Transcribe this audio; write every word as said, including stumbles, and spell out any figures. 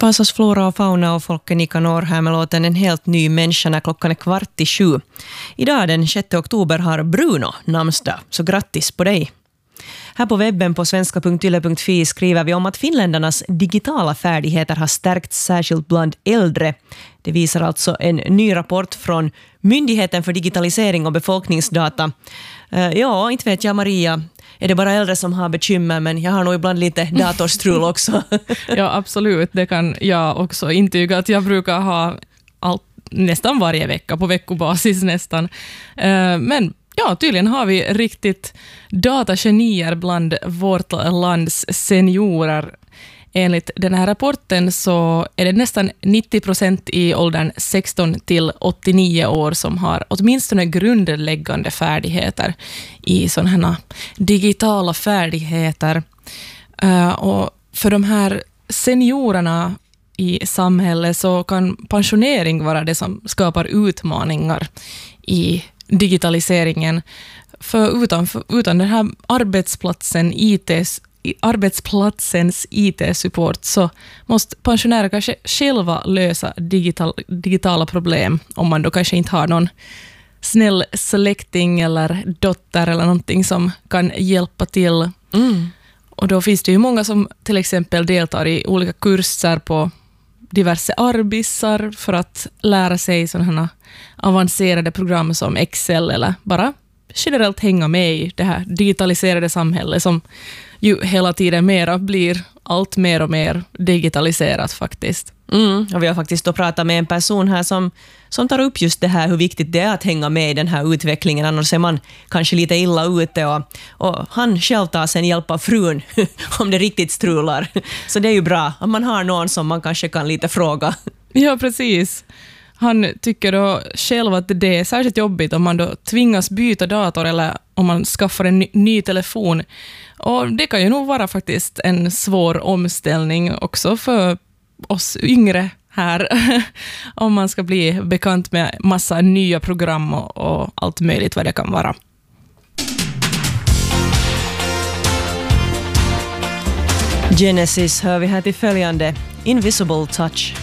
Vasas flora och fauna och Folke Nikanor här med låten En helt ny människa när klockan är kvart i sju. Idag den sjätte oktober har Bruno namnsdag, så grattis på dig. Här på webben på svenska punkt yle punkt fi skriver vi om att finländarnas digitala färdigheter har stärkts särskilt bland äldre. Det visar alltså en ny rapport från Myndigheten för digitalisering och befolkningsdata. Ja, inte vet jag Maria, är det bara äldre som har bekymmer, men jag har nog ibland lite datorstrul också. Ja, absolut. Det kan jag också intyga att jag brukar ha allt, nästan varje vecka, på veckobasis nästan. Men ja, tydligen har vi riktigt datagenier bland vårt lands seniorer. Enligt den här rapporten så är det nästan nittio procent i åldern sexton till åttionio år som har åtminstone grundläggande färdigheter i sådana här digitala färdigheter. Och för de här seniorerna i samhället så kan pensionering vara det som skapar utmaningar i digitaliseringen. För utan, för, utan den här arbetsplatsen I T arbetsplatsens I T-support så måste pensionärer kanske själva lösa digital, digitala problem om man då kanske inte har någon snäll släkting eller dotter eller någonting som kan hjälpa till. Mm. Och då finns det ju många som till exempel deltar i olika kurser på diverse arbetsar för att lära sig sådana avancerade program som Excel eller bara generellt hänga med i det här digitaliserade samhället som ju hela tiden mera blir allt mer och mer digitaliserat faktiskt. Mm, och vi har faktiskt då pratat med en person här som, som tar upp just det här, hur viktigt det är att hänga med i den här utvecklingen, annars är man kanske lite illa ute och, och han själv tar sen hjälp av frun om det riktigt strular. Så det är ju bra att man har någon som man kanske kan lite fråga. Ja, precis. Han tycker då själv att det är särskilt jobbigt om man då tvingas byta dator eller om man skaffar en ny, ny telefon. Och det kan ju nog vara faktiskt en svår omställning också för oss yngre här. Om man ska bli bekant med massa nya program och, och allt möjligt vad det kan vara. Genesis hör vi här till följande Invisible Touch.